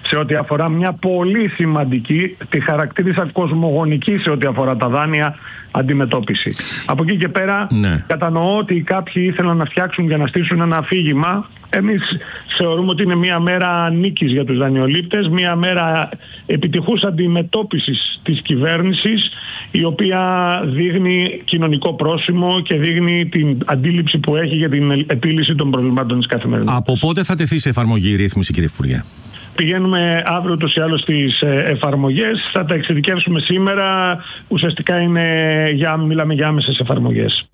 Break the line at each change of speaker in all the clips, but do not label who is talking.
σε ό,τι αφορά μια πολύ σημαντική, τη χαρακτήρισα κοσμογονική σε ό,τι αφορά τα δάνεια, αντιμετώπιση. Από εκεί και πέρα κατανοώ ότι κάποιοι ήθελαν να φτιάξουν για να στήσουν ένα αφήγημα. Εμείς θεωρούμε ότι είναι μια μέρα νίκης για τους δανειολήπτες, μια μέρα επιτυχούς αντιμετώπισης της κυβέρνησης, η οποία δείχνει κοινωνικό πρόσημο και δείχνει την αντίληψη που έχει για την επίλυση των προβλημάτων της καθημερινότητας.
Από πότε θα τεθεί σε εφαρμογή η ρύθμιση, κύριε Υπουργέ?
Πηγαίνουμε αύριο ούτως ή άλλως στις εφαρμογές, θα τα εξειδικεύσουμε σήμερα. Ουσιαστικά μιλάμε για άμεσες εφαρμογές.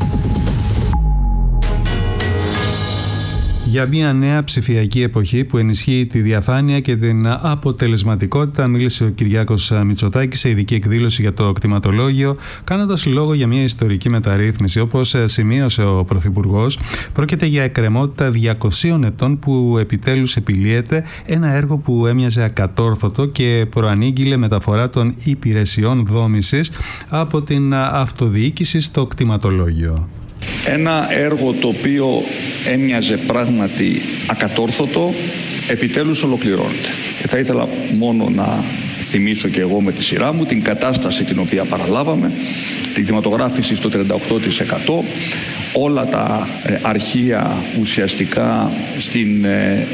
Για μια νέα ψηφιακή εποχή που ενισχύει τη διαφάνεια και την αποτελεσματικότητα, μίλησε ο Κυριάκος Μητσοτάκης σε ειδική εκδήλωση για το κτηματολόγιο, κάνοντας λόγο για μια ιστορική μεταρρύθμιση. Όπως σημείωσε ο Πρωθυπουργός, πρόκειται για εκκρεμότητα 200 ετών που επιτέλους επιλύεται, ένα έργο που έμοιαζε ακατόρθωτο και προανήγγειλε μεταφορά των υπηρεσιών δόμησης από την αυτοδιοίκηση στο κτηματολόγιο.
Ένα έργο το οποίο έμοιαζε πράγματι ακατόρθωτο, επιτέλους ολοκληρώνεται. Θα ήθελα μόνο να θυμίσω και εγώ με τη σειρά μου την κατάσταση την οποία παραλάβαμε, την κτηματογράφηση στο 38%, όλα τα αρχεία ουσιαστικά στην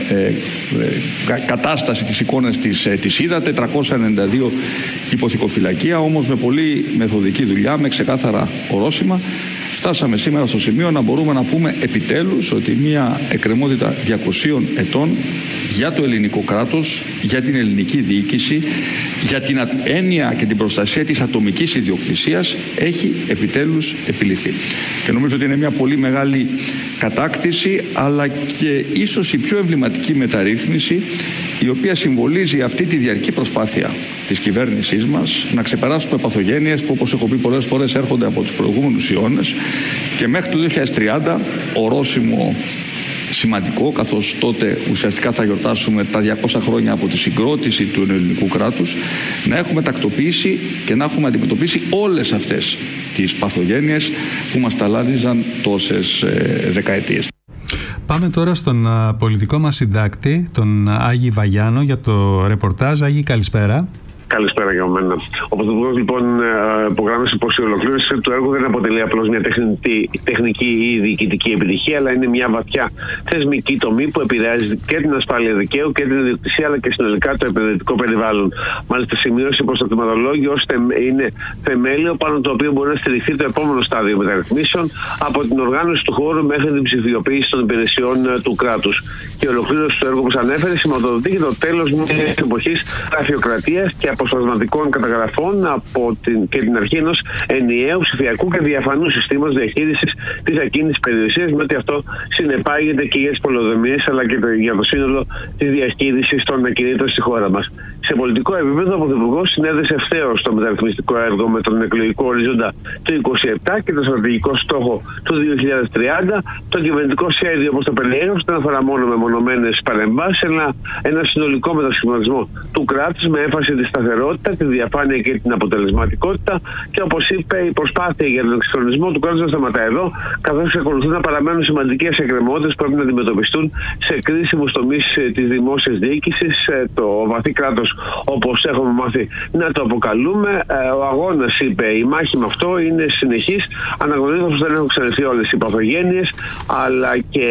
κατάσταση της εικόνας της είδατε, 492 υποθηκοφυλακία, όμως με πολύ μεθοδική δουλειά, με ξεκάθαρα ορόσημα. Φτάσαμε σήμερα στο σημείο να μπορούμε να πούμε επιτέλους ότι μια εκκρεμότητα 200 ετών για το ελληνικό κράτος, για την ελληνική διοίκηση, για την έννοια και την προστασία της ατομικής ιδιοκτησίας έχει επιτέλους επιλυθεί. Και νομίζω ότι είναι μια πολύ μεγάλη κατάκτηση, αλλά και ίσως η πιο εμβληματική μεταρρύθμιση, η οποία συμβολίζει αυτή τη διαρκή προσπάθεια της κυβέρνησής μας να ξεπεράσουμε παθογένειες που, όπως έχω πει πολλές φορές, έρχονται από τους προηγούμενους αιώνες και μέχρι το 2030 ορόσημο σημαντικό, καθώς τότε ουσιαστικά θα γιορτάσουμε τα 200 χρόνια από τη συγκρότηση του ελληνικού κράτους, να έχουμε τακτοποιήσει και να έχουμε αντιμετωπίσει όλες αυτές τις παθογένειες που μας ταλάνιζαν τόσες δεκαετίες.
Πάμε τώρα στον πολιτικό μας συντάκτη, τον Άγη Βαγιάνο, για το ρεπορτάζ. Άγη, καλησπέρα.
Καλησπέρα για μένα. Ο Πρωθυπουργός λοιπόν υπογράμμισε πως η ολοκλήρωση του έργου δεν αποτελεί απλώς μια τεχνική ή διοικητική επιτυχία, αλλά είναι μια βαθιά θεσμική τομή που επηρεάζει και την ασφάλεια δικαίου και την ιδιοκτησία, αλλά και συνολικά το επενδυτικό περιβάλλον. Μάλιστα, σημείωσε πως το κτηματολόγιο είναι θεμέλιο πάνω το οποίο μπορεί να στηριχθεί το επόμενο στάδιο μεταρρυθμίσεων, από την οργάνωση του χώρου μέχρι την ψηφιοποίηση των υπηρεσιών του κράτους. Και η ολοκλήρωση του έργου, όπως ανέφερε, σηματοδοτεί και το τέλος μιας εποχής γραφειοκρατίας και αποσπασματικών καταγραφών και την αρχή ενός ενιαίου ψηφιακού και διαφανού συστήματος διαχείρισης της ακίνητης περιουσίας, με ότι αυτό συνεπάγεται και για τις πολεοδομίες αλλά και για το σύνολο της διαχείρισης των ακινήτων στη χώρα μας. Σε πολιτικό επίπεδο, ο Πρωθυπουργός συνέδεσε ευθέως το μεταρρυθμιστικό έργο με τον εκλογικό ορίζοντα του 2027 και το στρατηγικό στόχο του 2030. Το κυβερνητικό σχέδιο, όπως το περιέγραψε, δεν αφορά μόνο μεμονωμένες παρεμβάσεις, αλλά ένα συνολικό μετασχηματισμό του κράτους με έμφαση τη σταθερότητα, τη διαφάνεια και την αποτελεσματικότητα. Και όπως είπε, η προσπάθεια για τον εξυγχρονισμό του κράτους δεν σταματά εδώ, καθώς εξακολουθούν να παραμένουν σημαντικές εκκρεμότητες που πρέπει να αντιμετωπιστούν σε κρίσιμους τομείς της δημόσιας διοίκησης. Το βαθύ κράτος, όπως έχουμε μάθει να το αποκαλούμε. Ο αγώνας, είπε, η μάχη με αυτό είναι συνεχής. Αναγνωρίζοντας πως δεν έχουν ξαναρθεί όλες οι παθογένειες, αλλά και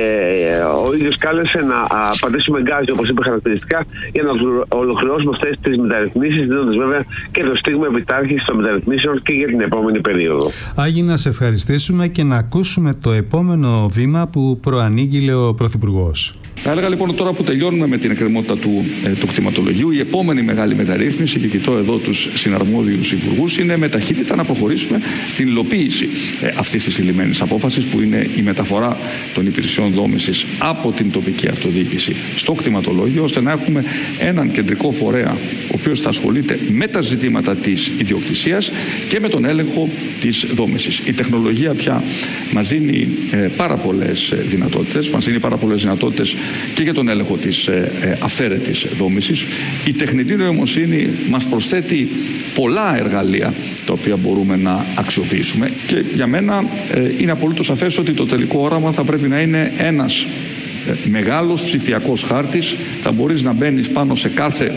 ο ίδιος κάλεσε να πατήσουμε γκάζι, όπως είπε χαρακτηριστικά, για να ολοκληρώσουμε αυτές τις μεταρρυθμίσεις, δίνοντας βέβαια και το στίγμα επιτάρχησης των μεταρρυθμίσεων και για την επόμενη περίοδο.
Άγι, να σε ευχαριστήσουμε και να ακούσουμε το επόμενο βήμα που προανήγγειλε ο Πρωθυπουργός.
Θα έλεγα λοιπόν τώρα που τελειώνουμε με την εκκρεμότητα του κτηματολογίου, η επόμενη μεγάλη μεταρρύθμιση, και κοιτώ εδώ τους συναρμόδιους υπουργούς, είναι με ταχύτητα να προχωρήσουμε στην υλοποίηση αυτής της ηλυμένης απόφασης, που είναι η μεταφορά των υπηρεσιών δόμησης από την τοπική αυτοδιοίκηση στο κτηματολόγιο, ώστε να έχουμε έναν κεντρικό φορέα ο οποίος θα ασχολείται με τα ζητήματα της ιδιοκτησίας και με τον έλεγχο της δόμησης. Η τεχνολογία πια μας δίνει πάρα πολλές δυνατότητες, μας δίνει πάρα πολλές δυνατότητες και για τον έλεγχο της αυθαίρετης δόμησης. Η τεχνητή νοημοσύνη μας προσθέτει πολλά εργαλεία τα οποία μπορούμε να αξιοποιήσουμε, και για μένα είναι απολύτως σαφές ότι το τελικό όραμα θα πρέπει να είναι ένας μεγάλος ψηφιακός χάρτης. Θα μπορείς να μπαίνεις πάνω σε κάθε